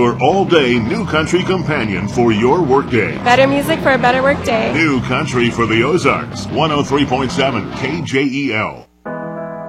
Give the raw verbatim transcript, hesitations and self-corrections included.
your all-day new country companion for your workday. Better music for a better workday. New country for the Ozarks. one oh three point seven K J E L.